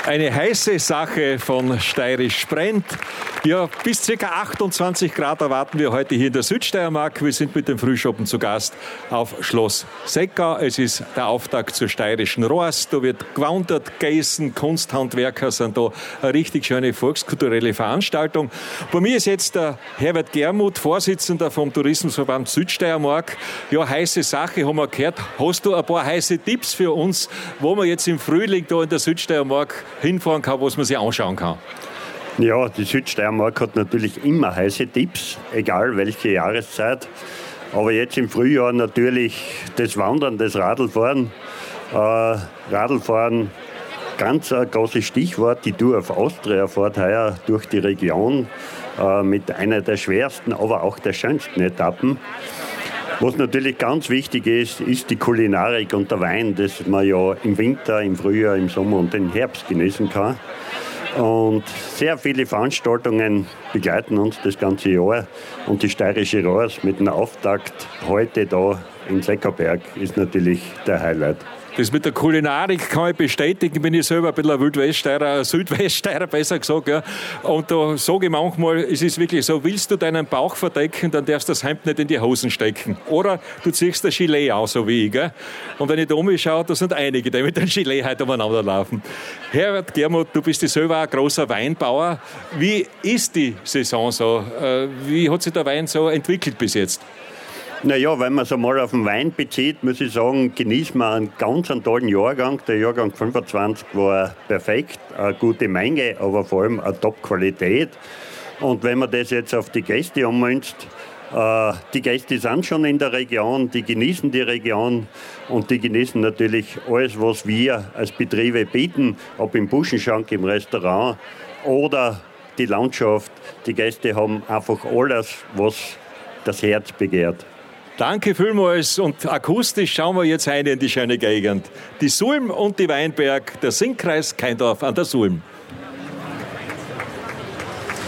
Eine heiße Sache von Steirisch brennt. Ja, bis ca. 28 Grad erwarten wir heute hier in der Südsteiermark. Wir sind mit dem Frühschoppen zu Gast auf Schloss Seckau. Es ist der Auftakt zur steirischen Rost. Da wird gewandert, gegessen, Kunsthandwerker sind da. Eine richtig schöne volkskulturelle Veranstaltung. Bei mir ist jetzt der Herbert Germuth, Vorsitzender vom Tourismusverband Südsteiermark. Ja, heiße Sache, haben wir gehört. Hast du ein paar heiße Tipps für uns, wo man jetzt im Frühling da in der Südsteiermark hinfahren kann, was man sich anschauen kann? Ja, die Südsteiermark hat natürlich immer heiße Tipps, egal welche Jahreszeit. Aber jetzt im Frühjahr natürlich das Wandern, das Radlfahren. Radlfahren, ganz ein großes Stichwort. Die Tour of Austria fährt heuer durch die Region mit einer der schwersten, aber auch der schönsten Etappen. Was natürlich ganz wichtig ist, ist die Kulinarik und der Wein, das man ja im Winter, im Frühjahr, im Sommer und im Herbst genießen kann. Und sehr viele Veranstaltungen begleiten uns das ganze Jahr. Und die steirische Rost mit dem Auftakt heute da in Seckauberg ist natürlich der Highlight. Das mit der Kulinarik kann ich bestätigen. Bin ich selber ein bisschen ein Wildweststeirer, Südweststeirer besser gesagt. Ja. Und da sage ich manchmal, es ist wirklich so, willst du deinen Bauch verdecken, dann darfst du das Hemd nicht in die Hosen stecken. Oder du ziehst das Gilet aus, so wie ich. Gell? Und wenn ich da umschaue, da sind einige, die mit dem Gilet heute umeinander laufen. Herbert Germuth, du bist ja selber ein großer Weinbauer. Wie ist die Saison so? Wie hat sich der Wein so entwickelt bis jetzt? Naja, wenn man es einmal auf den Wein bezieht, muss ich sagen, genießen wir einen ganz tollen Jahrgang. Der Jahrgang 25 war perfekt, eine gute Menge, aber vor allem eine Top-Qualität. Und wenn man das jetzt auf die Gäste ummünzt, die Gäste sind schon in der Region, die genießen die Region und die genießen natürlich alles, was wir als Betriebe bieten, ob im Buschenschank, im Restaurant oder die Landschaft. Die Gäste haben einfach alles, was das Herz begehrt. Danke vielmals und akustisch schauen wir jetzt rein in die schöne Gegend. Die Sulm und die Weinberg, der Sinnkreis Keindorf an der Sulm.